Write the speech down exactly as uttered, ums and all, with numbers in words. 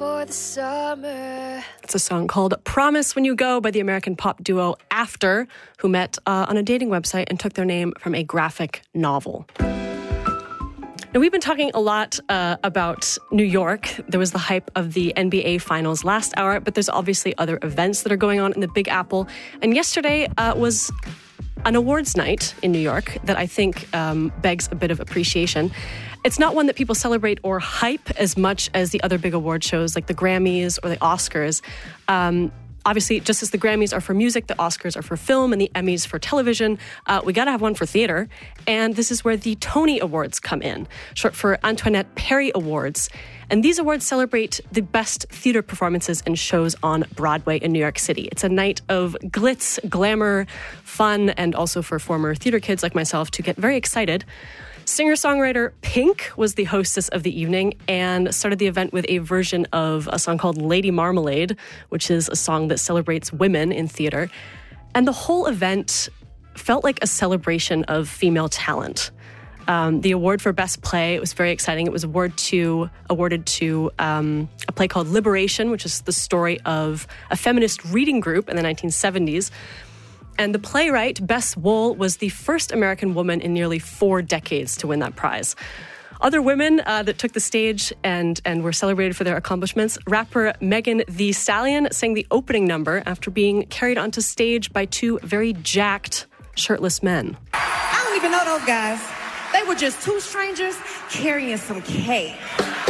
for the summer. It's a song called Promise When You Go by the American pop duo After, who met uh, on a dating website and took their name from a graphic novel. Now, we've been talking a lot uh, about New York. There was the hype of the N B A Finals last hour, but there's obviously other events that are going on in the Big Apple. And yesterday uh, was an awards night in New York that I think um, begs a bit of appreciation. It's not one that people celebrate or hype as much as the other big award shows like the Grammys or the Oscars. Um, Obviously, just as the Grammys are for music, the Oscars are for film, and the Emmys for television, uh, we got to have one for theater. And this is where the Tony Awards come in, short for Antoinette Perry Awards. And these awards celebrate the best theater performances and shows on Broadway in New York City. It's a night of glitz, glamour, fun, and also for former theater kids like myself to get very excited. Singer-songwriter Pink was the hostess of the evening and started the event with a version of a song called Lady Marmalade, which is a song that celebrates women in theater. And the whole event felt like a celebration of female talent. Um, the award for Best Play, it was very exciting. It was award to, awarded to um, a play called Liberation, which is the story of a feminist reading group in the nineteen seventies. And the playwright, Bess Wohl, was the first American woman in nearly four decades to win that prize. Other women uh, that took the stage and, and were celebrated for their accomplishments, rapper Megan Thee Stallion sang the opening number after being carried onto stage by two very jacked, shirtless men. I don't even know those guys. They were just two strangers carrying some cake.